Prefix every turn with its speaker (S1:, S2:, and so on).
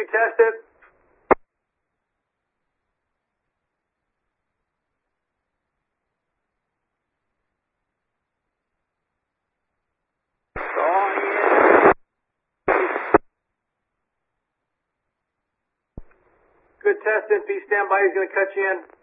S1: test it? Good test, NP. Stand by. He's going to cut you in.